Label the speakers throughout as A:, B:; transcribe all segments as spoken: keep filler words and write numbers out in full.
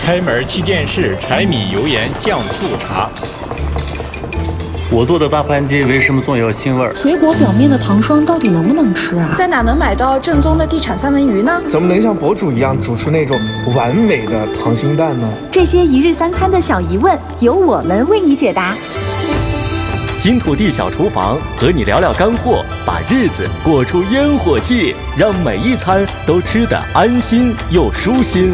A: 开门七件事：柴米油盐酱醋茶。
B: 我做的大盘鸡为什么总有腥味儿？
C: 水果表面的糖霜到底能不能吃啊？
D: 在哪能买到正宗的地产三文鱼呢？
E: 怎么能像博主一样煮出那种完美的溏心蛋呢？
F: 这些一日三餐的小疑问，由我们为你解答。
G: 金土地小厨房和你聊聊干货，把日子过出烟火气，让每一餐都吃得安心又舒心。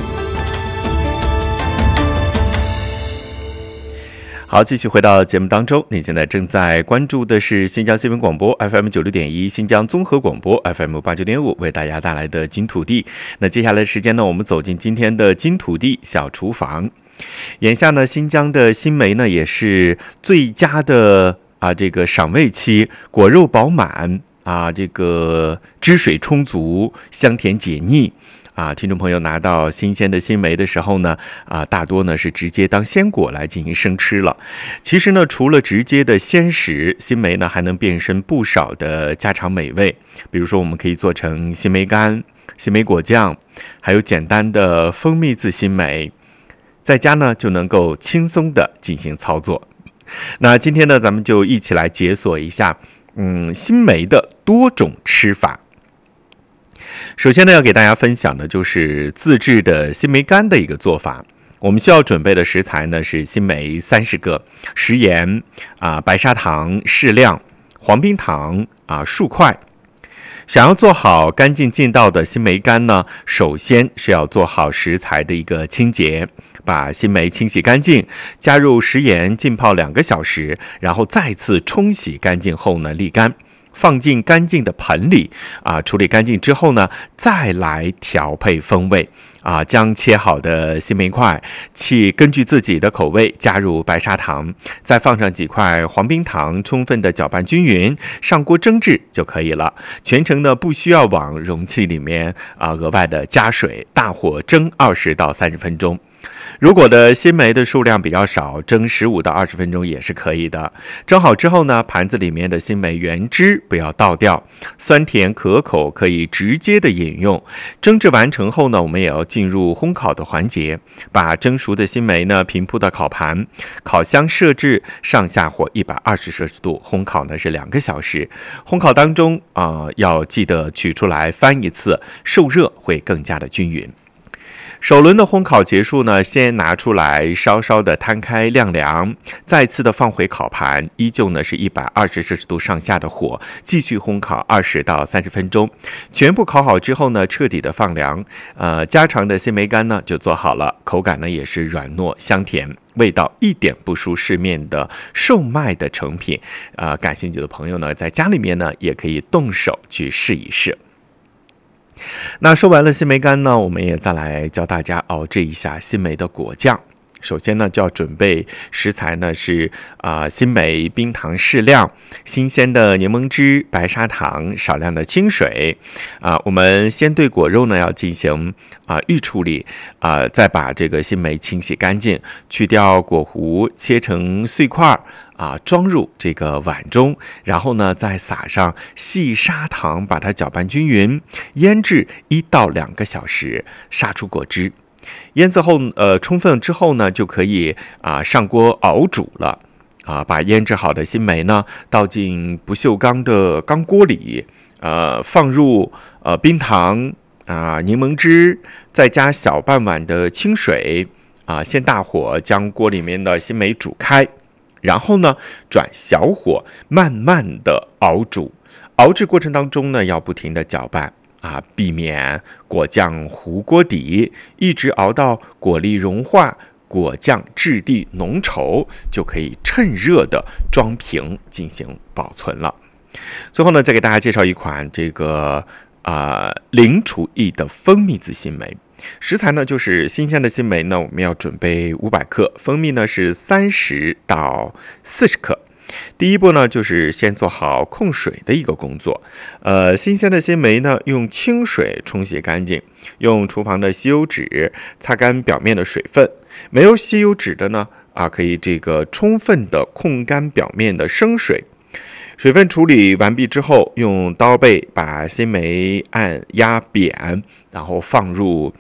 H: 好，继续回到节目当中，你现在正在关注的是新疆新闻广播 F M 九六点一，新疆综合广播 F M 八九点五，为大家带来的金土地。那接下来的时间呢，我们走进今天的金土地小厨房。眼下呢，新疆的新梅呢也是最佳的啊，这个赏味期，果肉饱满啊，这个汁水充足，香甜解腻。啊，听众朋友拿到新鲜的新梅的时候呢，啊，大多呢是直接当鲜果来进行生吃了。其实呢，除了直接的鲜食，新梅呢还能变身不少的家常美味。比如说，我们可以做成新梅干、新梅果酱，还有简单的蜂蜜渍新梅，在家呢就能够轻松的进行操作。那今天呢，咱们就一起来解锁一下，嗯，新梅的多种吃法。首先呢，要给大家分享的就是自制的新梅干的一个做法。我们需要准备的食材呢是新梅三十个，食盐啊、白砂糖适量，黄冰糖啊数块。想要做好干净劲道的新梅干呢，首先是要做好食材的一个清洁，把新梅清洗干净，加入食盐浸泡两个小时，然后再次冲洗干净后呢沥干。放进干净的盆里啊，处理干净之后呢，再来调配风味啊，将切好的新梅块，去根据自己的口味加入白砂糖，再放上几块黄冰糖，充分的搅拌均匀，上锅蒸制就可以了。全程呢不需要往容器里面啊额外的加水，大火蒸二十到三十分钟。如果的新梅的数量比较少，蒸十五到二十分钟也是可以的。蒸好之后呢，盘子里面的新梅原汁不要倒掉，酸甜可口，可以直接的饮用。蒸制完成后呢，我们也要进入烘烤的环节，把蒸熟的新梅呢平铺到烤盘，烤箱设置上下火一百二十摄氏度，烘烤呢是两个小时。烘烤当中啊、呃，要记得取出来翻一次，受热会更加的均匀。首轮的烘烤结束呢，先拿出来稍稍的摊开晾凉，再次的放回烤盘，依旧呢是一百二十摄氏度上下的火，继续烘烤二十到三十分钟。全部烤好之后呢，彻底的放凉，呃，家常的新梅干呢就做好了，口感呢也是软糯香甜，味道一点不输市面的售卖的成品。呃，感兴趣的朋友呢，在家里面呢也可以动手去试一试。那说完了新梅干呢，我们也再来教大家熬制一下新梅的果酱。首先呢，就要准备食材呢是啊、呃、新梅、冰糖适量，新鲜的柠檬汁、白砂糖、少量的清水啊、呃。我们先对果肉呢要进行啊、呃、预处理啊、呃，再把这个新梅清洗干净，去掉果核，切成碎块啊，装入这个碗中，然后呢，再撒上细砂糖，把它搅拌均匀，腌制一到两个小时，杀出果汁。腌制后，呃，充分之后呢，就可以啊上锅熬煮了。啊，把腌制好的新梅呢，倒进不锈钢的钢锅里，呃，放入呃冰糖啊、柠檬汁，再加小半碗的清水啊，先大火将锅里面的新梅煮开。然后呢，转小火慢慢的熬煮，熬制过程当中呢，要不停的搅拌啊，避免果酱糊锅底，一直熬到果粒融化，果酱质地浓稠，就可以趁热的装瓶进行保存了。最后呢，再给大家介绍一款这个啊、呃、零厨艺的蜂蜜渍新梅。食材呢就是新鲜的新梅呢，我们要准备五百克，蜂蜜呢是三十到四十克。第一步呢就是先做好控水的一个工作，呃，新鲜的新梅呢用清水冲洗干净，用厨房的吸油纸擦干表面的水分。没有吸油纸的呢啊，可以这个充分的控干表面的生水。水分处理完毕之后，用刀背把新梅按压扁，然后放入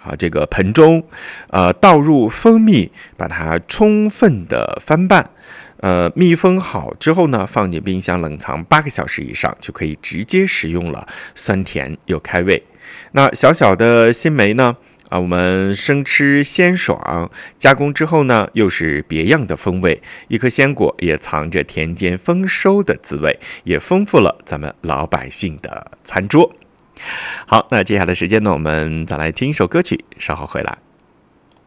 H: 啊这个盆中，呃倒入蜂蜜，把它充分的翻拌。呃，密封好之后呢，放进冰箱冷藏八个小时以上，就可以直接食用了，酸甜又开胃。那小小的鲜梅呢，啊，我们生吃鲜爽，加工之后呢，又是别样的风味。一颗鲜果也藏着田间丰收的滋味，也丰富了咱们老百姓的餐桌。好，那接下来时间呢，我们再来听一首歌曲，稍后回来。